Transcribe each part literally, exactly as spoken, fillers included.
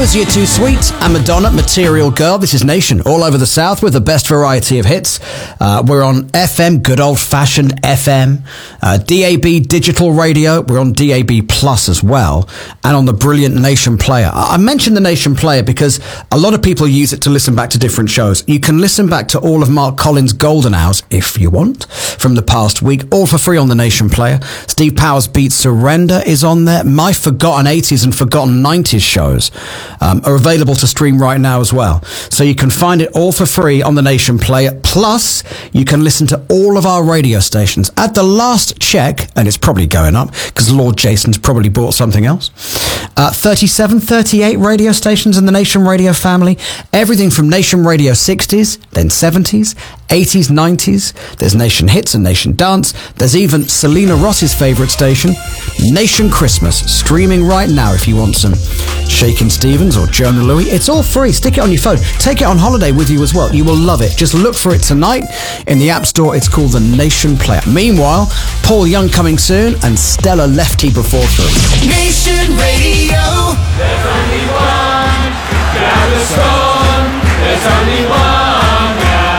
was You're Too Sweet and Madonna, Material Girl. This is Nation, all over the South with the best variety of hits. Uh, we're on F M, good old-fashioned F M, uh, D A B digital radio. We're on D A B Plus as well, and on the brilliant Nation Player. I mentioned the Nation Player because a lot of people use it to listen back to different shows. You can listen back to all of Mark Collins' Golden Hours, if you want, from the past week, all for free on the Nation Player. Steve Powers' Beat Surrender is on there. My Forgotten eighties and Forgotten nineties shows um, are available to stream right now as well. So you can find it all for free on the Nation Player. Plus, you can listen to all of our radio stations. At the last check, and it's probably going up, because Lord Jason's probably bought something else, uh, thirty-seven, thirty-eight radio stations in the Nation Radio family. Everything from Nation Radio sixties, then seventies, eighties, nineties. There's Nation Hits and Nation Dance. There's even Selena Ross's favourite station, Nation Christmas, streaming right now if you want some Shakin' Stevens or Jonah Louie. It's all free. Stick it on your phone. Take it on holiday with you as well. You will love it. Just look for it tonight in the App Store. It's called the Nation Player. Meanwhile, Paul Young coming soon and Stella Lefty before three. Nation Radio. There's only one Gaviscon. There's only one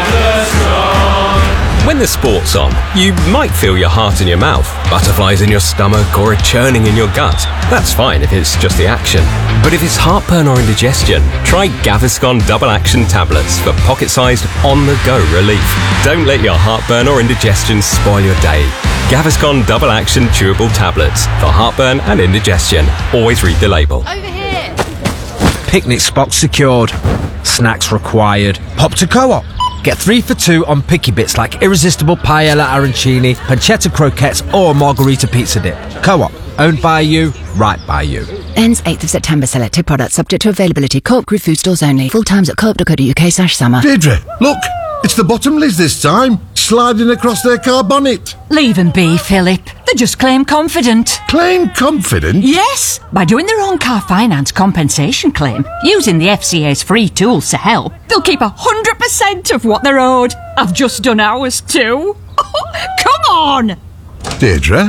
Gaviscon. When the sport's on, you might feel your heart in your mouth, butterflies in your stomach, or a churning in your gut. That's fine if it's just the action. But if it's heartburn or indigestion, try Gaviscon Double Action Tablets for pocket-sized, on-the-go relief. Don't let your heartburn or indigestion spoil your day. Gaviscon Double Action Chewable Tablets for heartburn and indigestion. Always read the label. Over here! Picnic spot secured. Snacks required. Pop to Co-op. Get three for two on picky bits like irresistible paella arancini, pancetta croquettes or margarita pizza dip. Co-op. Owned by you, right by you. Ends eighth of September. Selected products subject to availability. Co-op Group food stores only. Full times at co-op dot co dot uk slash summer. Deirdre, look! It's the Bottomleys this time, sliding across their car bonnet. Leave them be, Philip. They just claim confident. Claim confident? Yes, by doing their own car finance compensation claim, using the F C A's free tools to help, they'll keep one hundred percent of what they're owed. I've just done ours too. Come on! Deirdre?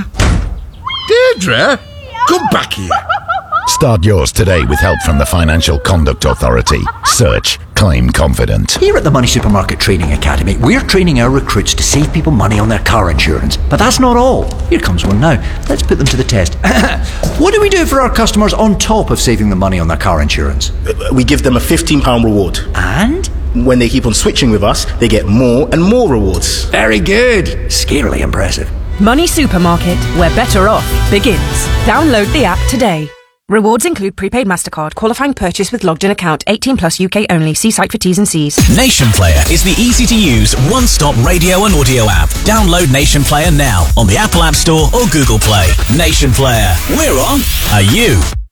Deirdre? Come back here. Start yours today with help from the Financial Conduct Authority. Search Claim Confident. Here at the Money Supermarket Training Academy, we're training our recruits to save people money on their car insurance. But that's not all. Here comes one now. Let's put them to the test. What do we do for our customers on top of saving them money on their car insurance? We give them a fifteen pounds reward. And? When they keep on switching with us, they get more and more rewards. Very good. Scarily impressive. Money Supermarket, where better off begins. Download the app today. Rewards include prepaid MasterCard, qualifying purchase with logged in account, eighteen plus U K only. See site for T's and C's. Nation Player is the easy-to-use, one-stop radio and audio app. Download Nation Player now on the Apple App Store or Google Play. Nation Player. We're on. Are you?